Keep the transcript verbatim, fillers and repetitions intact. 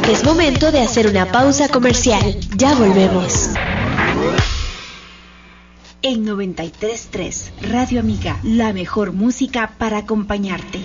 Es momento de hacer una pausa comercial. Ya volvemos. En noventa y tres punto tres, Radio Amiga, la mejor música para acompañarte.